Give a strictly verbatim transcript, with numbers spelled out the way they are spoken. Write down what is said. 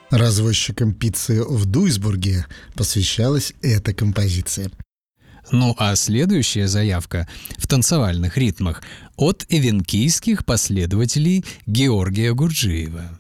Развозчикам пиццы в Дуйсбурге посвящалась эта композиция. Ну а следующая заявка в танцевальных ритмах от эвенкийских последователей Георгия Гурджиева.